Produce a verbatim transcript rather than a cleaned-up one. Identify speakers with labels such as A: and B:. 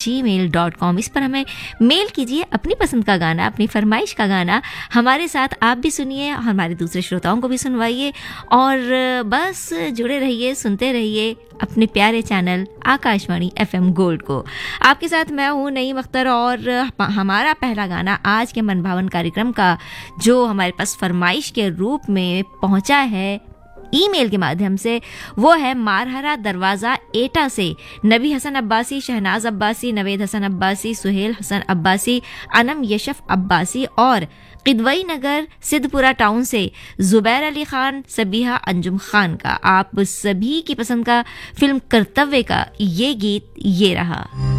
A: जी mail dot com, इस पर हमें मेल कीजिए अपनी पसंद का गाना, अपनी फरमाइश का गाना हमारे साथ आप भी सुनिए, हमारे दूसरे श्रोताओं को भी सुनवाइए और बस जुड़े रहिए, सुनते रहिए अपने प्यारे चैनल आकाशवाणी एफएम गोल्ड को। आपके साथ मैं हूँ नईम अख्तर और हमारा पहला गाना आज के मनभावन कार्यक्रम का जो हमारे पास फरमाइश के रूप में पहुँचा है ईमेल के माध्यम से, वो है मारहरा दरवाज़ा एटा से नबी हसन अब्बासी, शहनाज अब्बासी, नवेद हसन अब्बासी, सुहेल हसन अब्बासी, अनम यशफ अब्बासी और किदवई नगर सिद्धपुरा टाउन से जुबैर अली खान, सबीहा अंजुम खान का। आप सभी की पसंद का फिल्म कर्तव्य का ये गीत ये रहा।